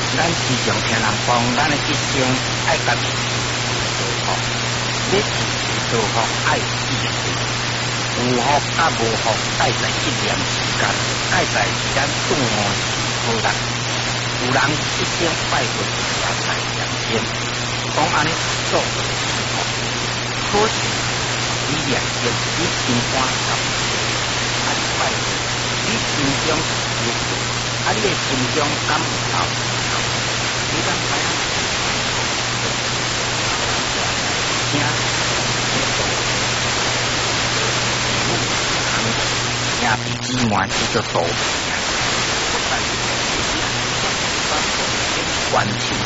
咱时常听人讲，咱的一生爱家己做福，你做福爱自己，有福甲无福，爱在一念之间，爱在咱顿悟无力。有人一生拜佛也在良心，讲安尼做是福，可是你良心，你心肝甘爱拜佛，你心中有佛，你的心中敢有道？你敢知影？听，兄弟姊妹叫做道。完成